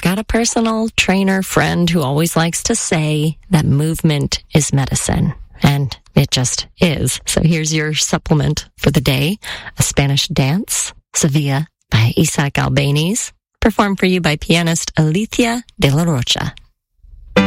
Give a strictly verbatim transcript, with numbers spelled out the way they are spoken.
got a personal trainer friend who always likes to say that movement is medicine. And it just is. So here's your supplement for the day. A Spanish dance, Sevilla by Isaac Albéniz, performed for you by pianist Alicia de la Rocha.